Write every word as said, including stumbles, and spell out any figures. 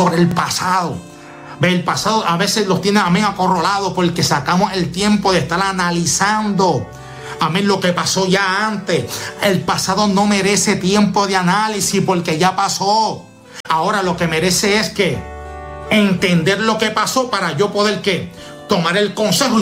sobre el pasado. El pasado a veces los tiene, amén, acorralados porque sacamos el tiempo de estar analizando, amén, lo que pasó ya antes. El pasado no merece tiempo de análisis porque ya pasó. Ahora lo que merece es que entender lo que pasó para yo poder ¿qué? Tomar el consejo